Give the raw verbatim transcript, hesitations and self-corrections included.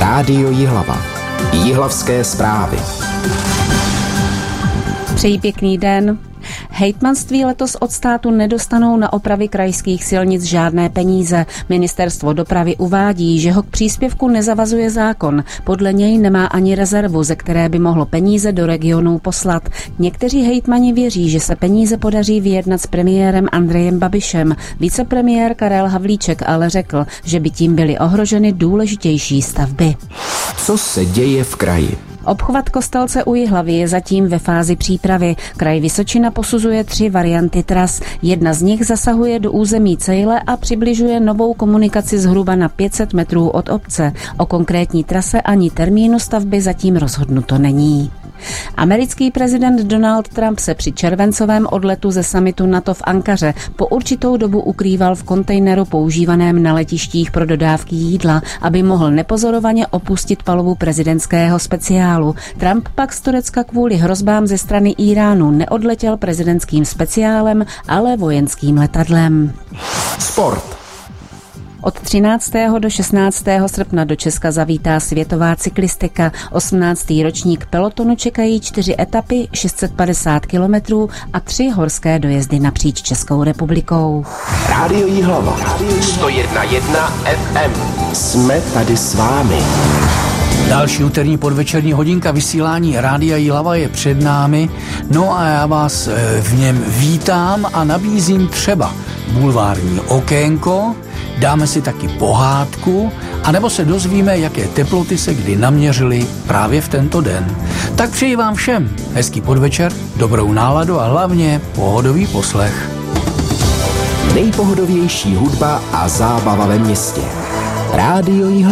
Rádio Jihlava. Jihlavské zprávy. Přeji pěkný den. Hejtmanství letos od státu nedostanou na opravy krajských silnic žádné peníze. Ministerstvo dopravy uvádí, že ho k příspěvku nezavazuje zákon. Podle něj nemá ani rezervu, ze které by mohlo peníze do regionů poslat. Někteří hejtmani věří, že se peníze podaří vyjednat s premiérem Andrejem Babišem. Vicepremiér Karel Havlíček ale řekl, že by tím byly ohroženy důležitější stavby. Co se děje v kraji? Obchvat Kostelce u Jihlavy je zatím ve fázi přípravy. Kraj Vysočina posuzuje tři varianty tras. Jedna z nich zasahuje do území Cejle a přibližuje novou komunikaci zhruba na pět set metrů od obce. O konkrétní trase ani termínu stavby zatím rozhodnuto není. Americký prezident Donald Trump se při červencovém odletu ze summitu NATO v Ankaře po určitou dobu ukrýval v kontejneru používaném na letištích pro dodávky jídla, aby mohl nepozorovaně opustit palubu prezidentského speciálu. Trump pak z Turecka kvůli hrozbám ze strany Íránu neodletěl prezidentským speciálem, ale vojenským letadlem. Sport. Od třináctého do šestnáctého srpna do Česka zavítá světová cyklistika. osmnáctý ročník pelotonu čekají čtyři etapy, šest set padesát kilometrů a tři horské dojezdy napříč Českou republikou. Rádio Jihlava. sto jedna celá jedna ef em. Jsme tady s vámi. Další úterní podvečerní hodinka vysílání Rádia Jihlava je před námi, no a já vás v něm vítám a nabízím třeba bulvární okénko, dáme si taky pohádku, anebo se dozvíme, jaké teploty se kdy naměřily právě v tento den. Tak přeji vám všem hezký podvečer, dobrou náladu a hlavně pohodový poslech. Nejpohodovější hudba a zábava ve městě. Rádio Jihlava.